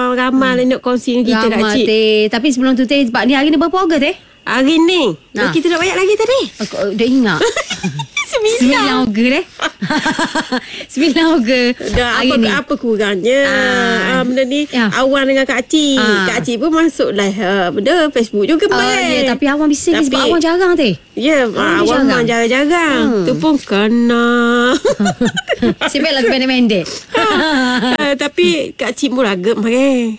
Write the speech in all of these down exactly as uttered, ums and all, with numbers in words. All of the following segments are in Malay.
ramal hmm. nak kongsi dengan kita Ramai, Kak Cik. teh. Tapi sebelum tu teh, sebab ni hari ni berapa Ogos teh? Hari ni nah. Kita nak bayar lagi tadi. Aku dah ingat. Sembilan Ogos deh. Sembilan Ogos. Dah apa, ni. apa kurangnya ah. uh, benda ni ya. Awang dengan Kak Cik ah. Kak Cik pun masuk live uh, benda Facebook juga uh, ya, tapi Awang bising tapi, sebab Awang jarang teh. Ya yeah, Awang memang jarang-jarang hmm. Tu pun kena sebab lagu pendek-pendek. uh, Tapi Kak Cik pun ragam makan.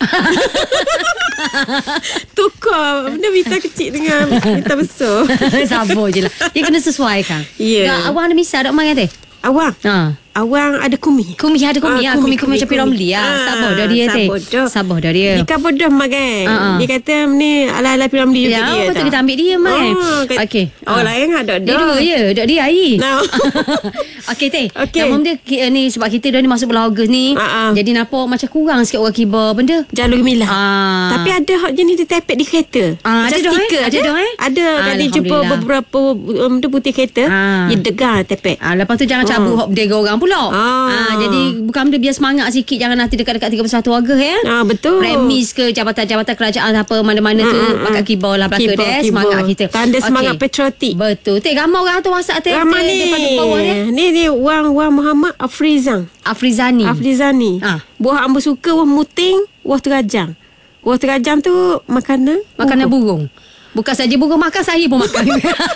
Tukar benda Vita kecil dengan Vita besar. Sabar je lah. Dia kena sesuaikan. Ya yeah. Awang ada misal tak makan teh? Awang ha. Awang ada kumi. Kumi ada kumi ah, Kumi kumi macam Piramli ah. Sabar dah dia teh. Sabar dah dia. Dia kan bodoh makan. Uh-huh. Dia kata ni ala-ala Piramli juga ya, dia. Ya, betul kita ambil dia mai. Oh, okey. Orang lain ada dah. Dia dua je, dak dia air. No. Okey teh. Okay. Nama dia ni sebab kita dah ni masuk bulan Ogos ni. Uh-huh. Jadi nampak macam kurang sikit orang kibar benda. Jalur gemilah. Ah. Tapi ada hak jenis ditepek di kereta. Ah, ada dah eh? Ada dah eh? Ada kali jumpa beberapa um, putih kereta, ah. dia degar tepek. Ah, lepas tu jangan cabut hak berdega orang pula. Ah. Ah, jadi bukan benda biar semangat sikit, jangan nanti dekat-dekat tiga puluh satu Ogos ya. Ah, betul. Premis ke jabatan-jabatan kerajaan apa mana-mana tu ah, pakai kibar lah belaka deh semangat kita. Tanda semangat okay. patriotik. Betul. Teh ramai orang tu WhatsApp teh. Ramai ni. Ni ni Wang Wang Muhammad Afrizan. Afrizani. Afrizani. Ah. Buah amber suka, buah muting, buah terajang. Buah terajang tu makanan makanan burung. Bukan saja burung makan, saya pun makan.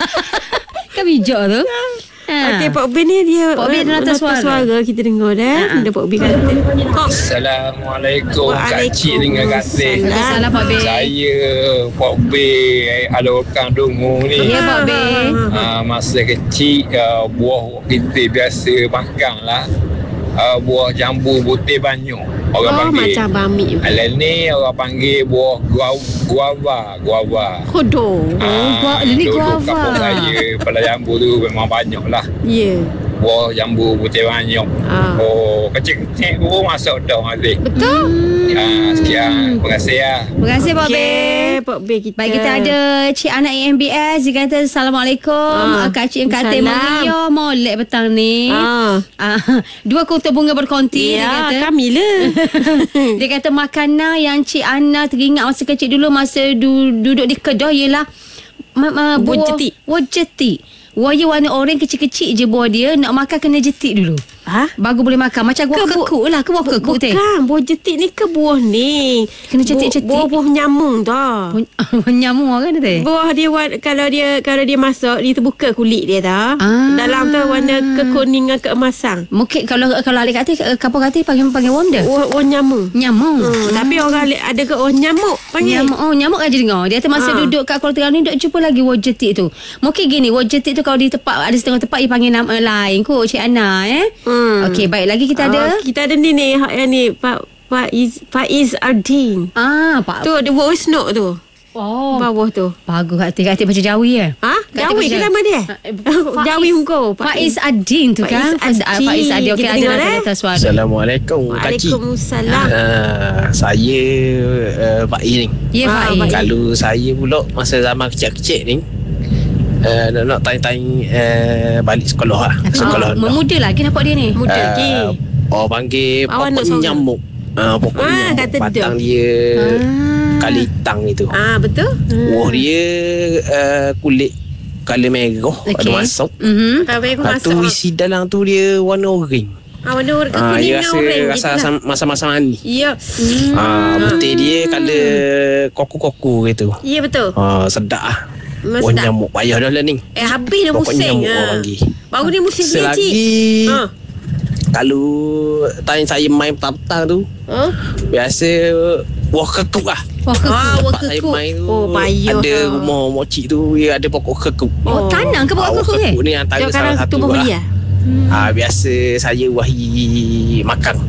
Kan bijak tu. Ha. Okey, Pak Ben ni dia Pak Ben nota suara. suara kita dengar dah. Ada Pak Ben kata. Assalamualaikum Kak Cik dengan Kak Teh. Salam Pak Ben. Saya Pak Ben ada orang dengar ni. Ya Pak Ben. Uh, masa kecil uh, buah kita biasa makan lah. Uh, buah jambu putih banyak orang oh, panggil. Macam bami. Alah ni orang panggil buah guava, guava. Hodoh. Ah, oh, ni guava. Kampung saya pada jambu tu memang banyak lah. Ya. Yeah. Buah jambu putih banyak. Ah. Oh, kecil-kecil pun masuk dah nanti. Betul. Ya, sekian. Terima kasih ya. Terima kasih Pak okay. Ben. Pak Ben kita. Baik, kita ada Cik Anak A M B S. Dia kata Assalamualaikum. Ah. Kak Cik Kak Teh Maria molek petang ni. Ah. Ah. Dua kutu bunga berkonti. Ya, dia kata. kami lah. Dia kata makanan yang Cik Ana teringat masa kecil dulu masa du- duduk di Kedah ialah ma- ma- buah jetik. Buah jetik. Waya warna oranye kecil-kecil je buah dia. Nak makan kena jetik dulu. Ha? Baru boleh makan. Macam buah ke kekuk lah. Ke buah kekuk teh? Bukan. Buah jetik ni ke buah ni? Kena jetik-jetik. Buah-buah nyamung dah. Buah nyamung kan teh? Buah dia kalau dia kalau dia masak, dia terbuka kulit dia dah. Ah. Dalam tu warna kekuningan keemasan. Mungkin kalau kalau alik kata kapal kata panggil panggil wonder. Buah nyamung. Nyamung. Hmm. Hmm. Tapi orang ada ke oh nyamuk panggil. Nyamuk. Oh, nyamuk aja dengar. Dia termasa ah. duduk kat Kuala Terengganu ni duk jumpa lagi buah jetik tu. Mungkin gini, buah jetik tu kalau di tempat ada setengah tempat dia panggil nama lain kot Cik Ana eh. Hmm. Okey, baik lagi kita ada. Uh, kita ada ni ni yang ni Pak Faiz Faiz Ardin. Ah, Pak. Tu ada buah usnok tu. Oh, bawah tu. Bagus kat kat macam Jawi eh. Ha? Jawi ke nama dia? Jawi Hungko. Faiz Adin tu kan. Faiz Adin. Faiz Adin. Okey, ada nak suara. Assalamualaikum Kak Cik. Waalaikumsalam. Uh, saya uh, Faiz ni. Ya, Faiz. Uh, kalau saya pula masa zaman kecil-kecil ni Uh, nak, nak tanya-tanya uh, balik sekolah lah. Sekolah oh, muda lagi nampak dia ni. Muda lagi. Uh, orang panggil pokok nyamuk. Uh, pokok ah, nyamuk. Batang dah. Dia ah. kalitang itu. Ah, betul. Buah hmm. dia uh, kulit color merah. Okay. Ada masuk. Mm-hmm. Lepas tu isi dalam tu dia warna orange. Ah, warna orange. Ah, dia rasa, rasa lah. masa-masa mani. Ya. Hmm. Ah, putih dia color koko-koko gitu. Ya, betul. Ah, sedap lah. Buah nyamuk payah dah lah ni. Eh, habis dah musim ha. Baru ni musim dia cik. Selagi ha. Kalau tanya saya main petang-petang tu ha? Biasa buah kekuk lah. Buah kekuk. Ah, buah kekuk. Saya main tu oh, payah ada ha. rumah mokcik tu dia ada pokok kekuk. Oh, tanam ke pokok ah, kekuk ni? Kekuk ni antara dia salah satu lah. Hmm. Ah, biasa saya wahi makan.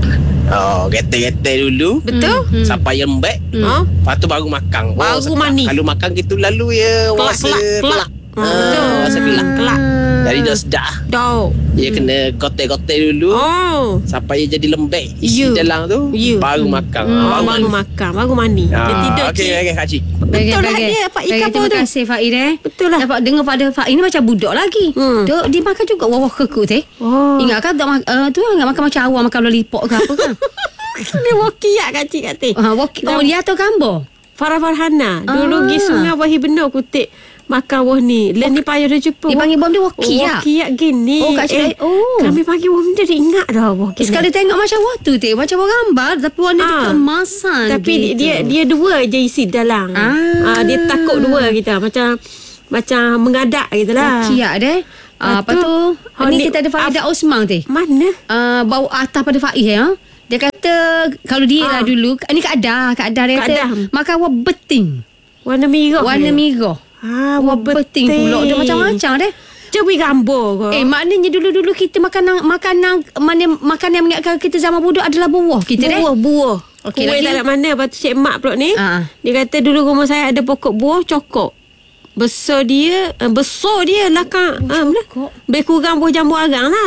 Oh, getek-getek dulu. Betul. Hmm. Sampai lembek. Hmm. Lepas tu baru makan. Baru oh, mani. Kalau makan gitu lalu ya rasa kelak. Betul. Rasa kelak. Kelak. Jadi dah sedap. Dah. Dia hmm. kena gotek-gotek dulu. Oh. Sampai dia jadi lembek. Isi you. dalam tu. You. Baru hmm. makan. Hmm. Baru, baru makan. Baru mani. Ah, dia tidur okay, cik. Okey, okey Kak Cik. Betul lah dia Pak Ika tu. Terima kasih Faiz eh. Betul lah. Dapat dengar pada Faiz ni macam budak lagi. Hmm. Dia, dia makan juga wawah kekuk teh. Oh. Ingat kan tak uh, tu ingat makan macam awam makan lollipop ke apa kan. Dia wakiak kat cik kat teh. Ha, wak- oh, dia atau gambar? Farah Farhana. Dulu Ah. pergi sungai Wahid Benar kutip makan wah ni. Len ni payah dah jumpa. Dia panggil bom dia wakiak. Wakiak gini. Oh, kat eh, Cik- oh. Kami panggil bom dia dia ingat dah wah gini. Sekali tengok macam waktu tu, macam orang gambar tapi warna dia Ah. keemasan Tapi gitu. dia dia dua je isi dalam. Ah. Ah, dia takut dua kita. Macam macam mengadak gitulah. Wakiak deh. Ah, Lepas apa tu, tu? Ni Honik- kita ada Farida Osman tu. Mana? Uh, bau atas pada Faiz ya. Dia kata kalau dia lah Ah. dulu, ni Kak Adah, Kak Adah dia Kak kata Adah. makan wah beting. Warna merah. Warna dia. merah. Ah, Wah wah beting pula dia macam-macam deh. Cuba beri gambar kau. Eh maknanya dulu-dulu kita makanan makanan mana makanan yang mengingatkan kita zaman bodoh adalah buah kita deh. Buah, buah. Okey, Kuih lagi? tak ada mana. Lepas tu Cik Mak pula ni. Ah. Dia kata dulu rumah saya ada pokok buah cokok. Besar dia, uh, besar dia lah kan. Uh, cokok. Lebih kurang buah jambu arang lah.